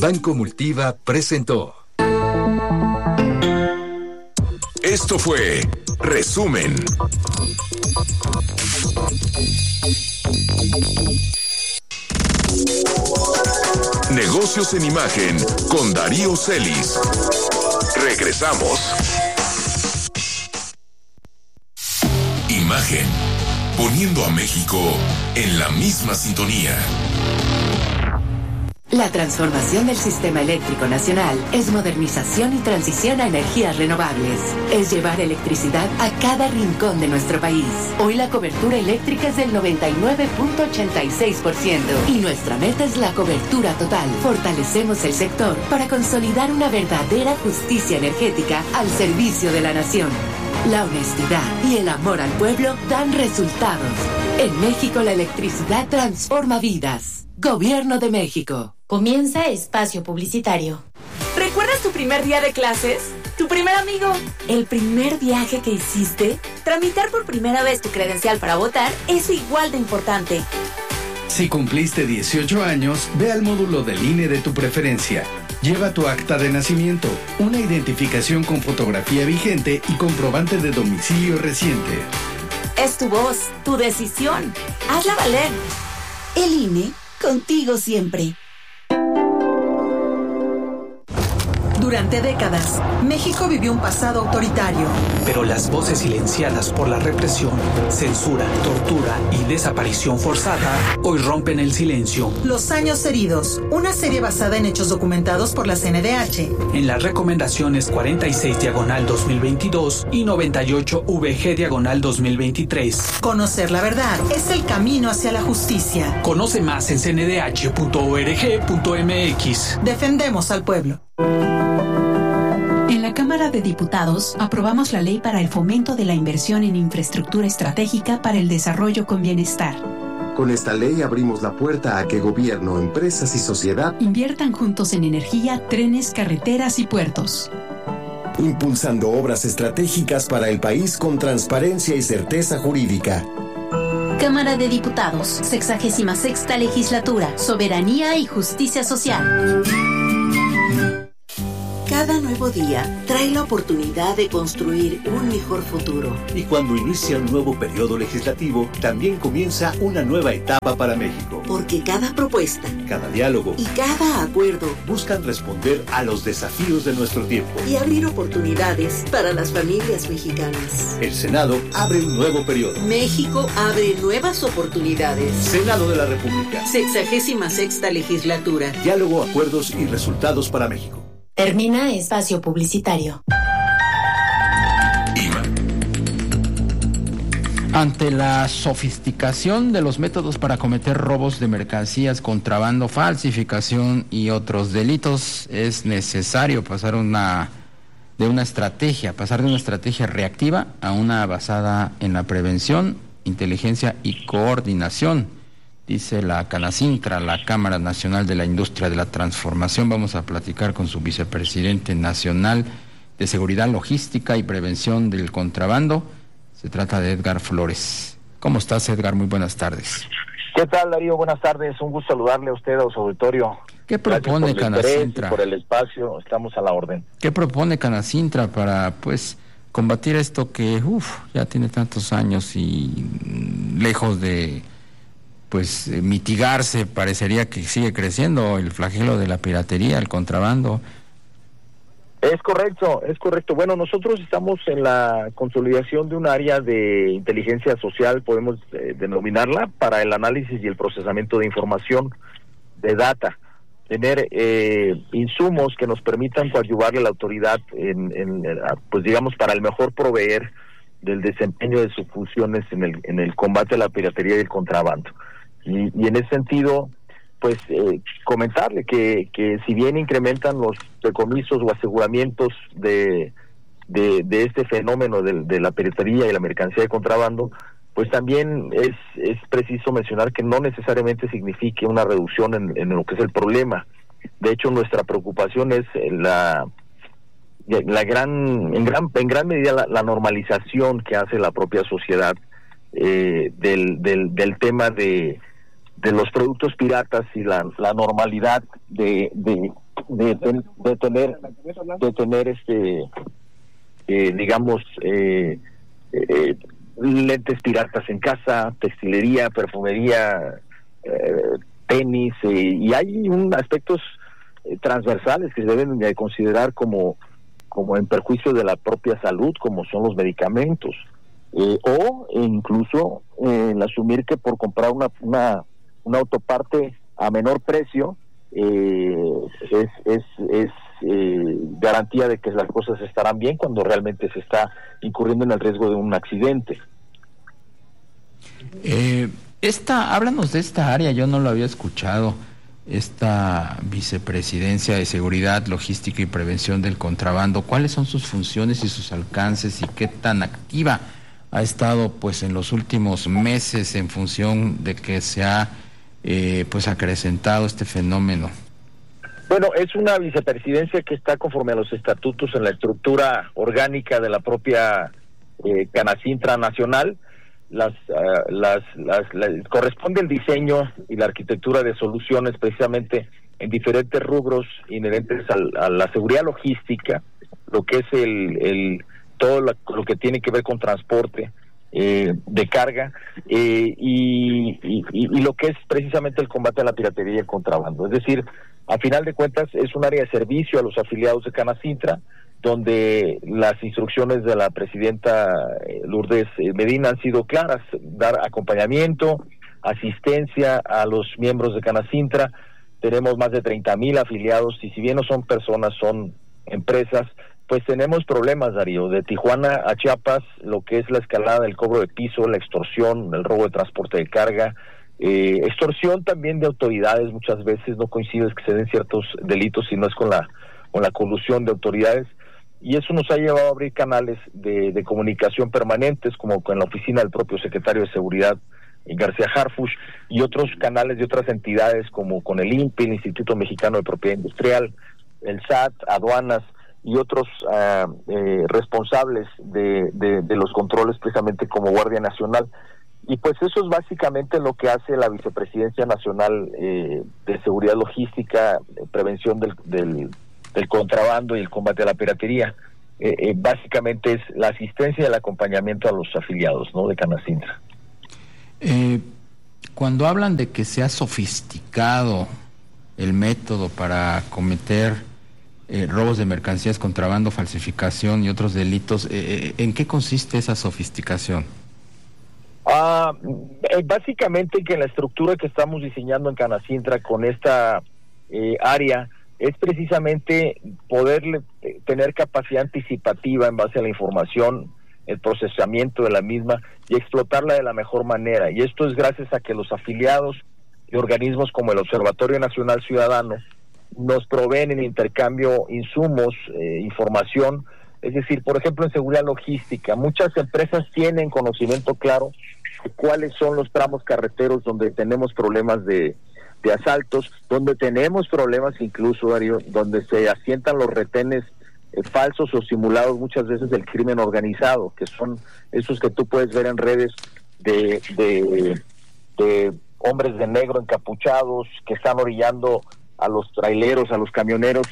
Banco Multiva presentó. Esto fue Resumen. Negocios en Imagen con Darío Celis. Regresamos. Imagen, poniendo a México en la misma sintonía. La transformación del sistema eléctrico nacional es modernización y transición a energías renovables. Es llevar electricidad a cada rincón de nuestro país. Hoy la cobertura eléctrica es del 99.86% y nuestra meta es la cobertura total. Fortalecemos el sector para consolidar una verdadera justicia energética al servicio de la nación. La honestidad y el amor al pueblo dan resultados. En México la electricidad transforma vidas. Gobierno de México. Comienza espacio publicitario. ¿Recuerdas tu primer día de clases? ¿Tu primer amigo? ¿El primer viaje que hiciste? Tramitar por primera vez tu credencial para votar es igual de importante. Si cumpliste 18 años, ve al módulo del INE de tu preferencia. Lleva tu acta de nacimiento, una identificación con fotografía vigente y comprobante de domicilio reciente. Es tu voz, tu decisión. Hazla valer. El INE, contigo siempre. Durante décadas, México vivió un pasado autoritario. Pero las voces silenciadas por la represión, censura, tortura y desaparición forzada hoy rompen el silencio. Los años heridos, una serie basada en hechos documentados por la CNDH. En las recomendaciones 46/2022 y 98/VG/2023. Conocer la verdad es el camino hacia la justicia. Conoce más en cndh.org.mx. Defendemos al pueblo. En la Cámara de Diputados aprobamos la ley para el fomento de la inversión en infraestructura estratégica para el desarrollo con bienestar. Con esta ley abrimos la puerta a que gobierno, empresas y sociedad inviertan juntos en energía, trenes, carreteras y puertos. Impulsando obras estratégicas para el país con transparencia y certeza jurídica. Cámara de Diputados, 66ª Legislatura, Soberanía y Justicia Social. Cada nuevo día trae la oportunidad de construir un mejor futuro. Y cuando inicia un nuevo periodo legislativo, también comienza una nueva etapa para México. Porque cada propuesta, cada diálogo y cada acuerdo buscan responder a los desafíos de nuestro tiempo y abrir oportunidades para las familias mexicanas. El Senado abre un nuevo periodo. México abre nuevas oportunidades. Senado de la República. 66ª Legislatura. Diálogo, acuerdos y resultados para México. Termina espacio publicitario. Ante la sofisticación de los métodos para cometer robos de mercancías, contrabando, falsificación y otros delitos, es necesario pasar de una estrategia reactiva a una basada en la prevención, inteligencia y coordinación. Dice la Canacintra, la Cámara Nacional de la Industria de la Transformación. Vamos a platicar con su vicepresidente nacional de Seguridad Logística y Prevención del Contrabando. Se trata de Edgar Flores. ¿Cómo estás, Edgar? Muy buenas tardes. ¿Qué tal, Darío? Buenas tardes. Un gusto saludarle a usted, a su auditorio. ¿Qué propone Canacintra? Por el espacio, estamos a la orden. ¿Qué propone Canacintra para, combatir esto que, ya tiene tantos años y lejos de mitigarse, parecería que sigue creciendo el flagelo de la piratería, el contrabando? Es correcto. Bueno, nosotros estamos en la consolidación de un área de inteligencia social, podemos denominarla, para el análisis y el procesamiento de información, de data, tener insumos que nos permitan coadyuvarle a la autoridad para el mejor proveer del desempeño de sus funciones en el combate a la piratería y el contrabando. Y en ese sentido, comentarle que si bien incrementan los decomisos o aseguramientos de este fenómeno de la piratería y la mercancía de contrabando, pues también es preciso mencionar que no necesariamente signifique una reducción en lo que es el problema. De hecho, nuestra preocupación es en gran medida la normalización que hace la propia sociedad del tema de los productos piratas y la normalidad de de tener lentes piratas en casa, textilería, perfumería, tenis, y hay aspectos transversales que se deben de considerar como en perjuicio de la propia salud, como son los medicamentos, o incluso el asumir que por comprar una autoparte a menor precio es garantía de que las cosas estarán bien, cuando realmente se está incurriendo en el riesgo de un accidente. Háblanos de esta área, yo no lo había escuchado, esta vicepresidencia de Seguridad, Logística y Prevención del Contrabando. ¿Cuáles son sus funciones y sus alcances y qué tan activa ha estado pues en los últimos meses en función de que se ha pues acrecentado este fenómeno? Bueno, es una vicepresidencia que está conforme a los estatutos en la estructura orgánica de la propia Canacintra Nacional. Corresponde el diseño y la arquitectura de soluciones precisamente en diferentes rubros inherentes a la seguridad logística, lo que es todo lo que tiene que ver con transporte de carga y lo que es precisamente el combate a la piratería y el contrabando. Es decir, a final de cuentas es un área de servicio a los afiliados de Canacintra, donde las instrucciones de la presidenta Lourdes Medina han sido claras: dar acompañamiento, asistencia a los miembros de Canacintra. Tenemos más de 30,000 afiliados, y si bien no son personas, son empresas, pues tenemos problemas, Darío, de Tijuana a Chiapas, lo que es la escalada del cobro de piso, la extorsión, el robo de transporte de carga, extorsión también de autoridades. Muchas veces no coincide que se den ciertos delitos, sino es con la colusión de autoridades, y eso nos ha llevado a abrir canales de comunicación permanentes, como con la oficina del propio secretario de Seguridad, García Harfuch, y otros canales de otras entidades como con el INPI, el Instituto Mexicano de Propiedad Industrial, el SAT, aduanas y otros responsables de los controles, precisamente como Guardia Nacional. Y pues eso es básicamente lo que hace la Vicepresidencia Nacional de Seguridad Logística, prevención del contrabando y el combate a la piratería. Básicamente es la asistencia y el acompañamiento a los afiliados, ¿no?, de Canacintra. Cuando hablan de que se ha sofisticado el método para cometer robos de mercancías, contrabando, falsificación y otros delitos, ¿en qué consiste esa sofisticación? Básicamente que la estructura que estamos diseñando en Canacintra con esta área es precisamente poder tener capacidad anticipativa en base a la información, el procesamiento de la misma y explotarla de la mejor manera. Y esto es gracias a que los afiliados y organismos como el Observatorio Nacional Ciudadano nos proveen en intercambio insumos, información. Es decir, por ejemplo, en seguridad logística, muchas empresas tienen conocimiento claro de cuáles son los tramos carreteros donde tenemos problemas de asaltos, donde tenemos problemas incluso, Darío, donde se asientan los retenes falsos o simulados, muchas veces del crimen organizado, que son esos que tú puedes ver en redes de hombres de negro encapuchados que están orillando a los traileros, a los camioneros,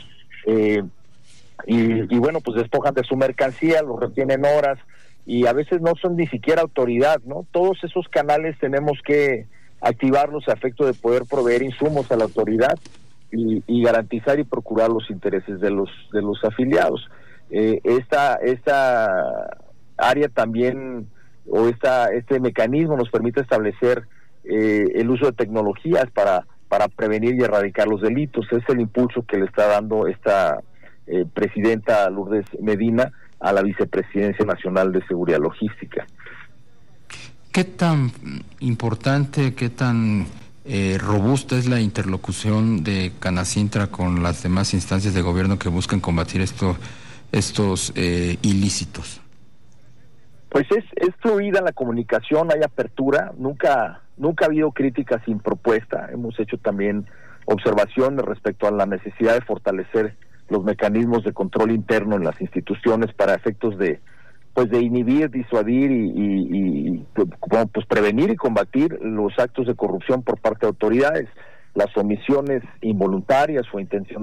y bueno, pues despojan de su mercancía, los retienen horas, y a veces no son ni siquiera autoridad, ¿no? Todos esos canales tenemos que activarlos a efecto de poder proveer insumos a la autoridad y garantizar y procurar los intereses de los afiliados. Esta área también, o este mecanismo nos permite establecer el uso de tecnologías para prevenir y erradicar los delitos. Es el impulso que le está dando esta presidenta Lourdes Medina a la Vicepresidencia Nacional de Seguridad Logística. ¿Qué tan importante, qué tan robusta es la interlocución de Canacintra con las demás instancias de gobierno que buscan combatir estos ilícitos? Pues es fluida la comunicación, hay apertura, nunca ha habido crítica sin propuesta. Hemos hecho también observaciones respecto a la necesidad de fortalecer los mecanismos de control interno en las instituciones para efectos de inhibir, disuadir y prevenir y combatir los actos de corrupción por parte de autoridades. Las omisiones involuntarias o intencionales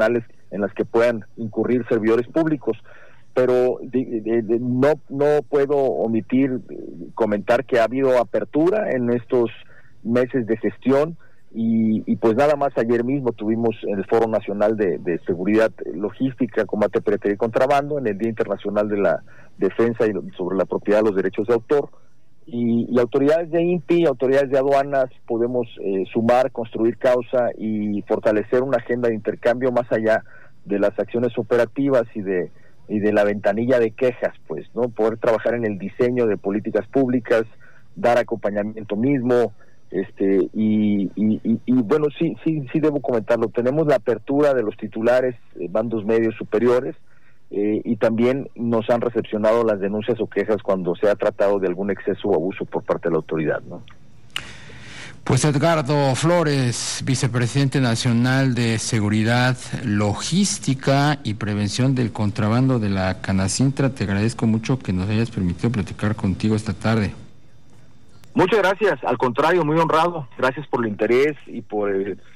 en las que puedan incurrir servidores públicos. Pero no puedo omitir comentar que ha habido apertura en estos meses de gestión y pues nada más ayer mismo tuvimos en el Foro Nacional de Seguridad Logística, Combate, Piratería y Contrabando, en el Día Internacional de la Defensa y sobre la Propiedad de los Derechos de Autor, y autoridades de INPI, autoridades de aduanas, podemos sumar, construir causa y fortalecer una agenda de intercambio más allá de las acciones operativas y de la ventanilla de quejas, pues, ¿no? Poder trabajar en el diseño de políticas públicas, dar acompañamiento mismo, y bueno, sí debo comentarlo, tenemos la apertura de los titulares, bandos medios superiores, y también nos han recepcionado las denuncias o quejas cuando se ha tratado de algún exceso o abuso por parte de la autoridad, ¿no? Pues Edgardo Flores, vicepresidente nacional de Seguridad Logística y Prevención del Contrabando de la Canacintra, te agradezco mucho que nos hayas permitido platicar contigo esta tarde. Muchas gracias, al contrario, muy honrado, gracias por el interés y por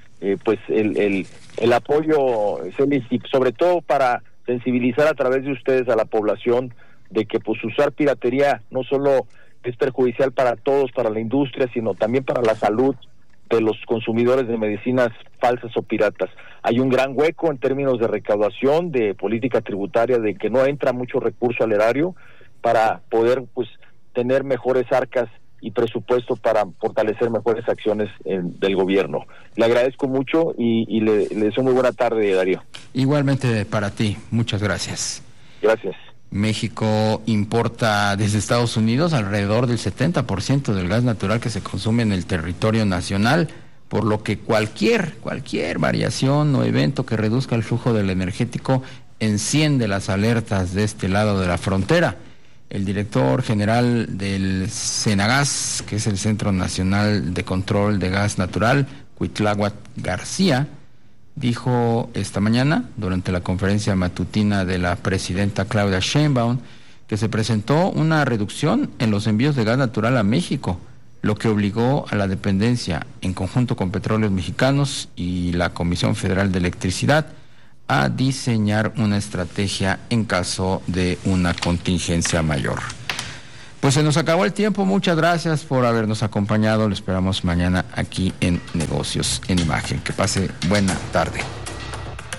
el apoyo, Celis, y sobre todo para sensibilizar a través de ustedes a la población de que pues usar piratería no solo es perjudicial para todos, para la industria, sino también para la salud de los consumidores de medicinas falsas o piratas. Hay un gran hueco en términos de recaudación, de política tributaria, de que no entra mucho recurso al erario para poder pues tener mejores arcas y presupuesto para fortalecer mejores acciones del gobierno. Le agradezco mucho y le deseo muy buena tarde, Darío. Igualmente para ti, muchas gracias. Gracias. México importa desde Estados Unidos alrededor del 70% del gas natural que se consume en el territorio nacional, por lo que cualquier variación o evento que reduzca el flujo del energético enciende las alertas de este lado de la frontera. El director general del Cenagas, que es el Centro Nacional de Control de Gas Natural, Cuitláhuac García, dijo esta mañana, durante la conferencia matutina de la presidenta Claudia Sheinbaum, que se presentó una reducción en los envíos de gas natural a México, lo que obligó a la dependencia, en conjunto con Petróleos Mexicanos y la Comisión Federal de Electricidad, a diseñar una estrategia en caso de una contingencia mayor. Pues se nos acabó el tiempo, muchas gracias por habernos acompañado, lo esperamos mañana aquí en Negocios en Imagen. Que pase buena tarde.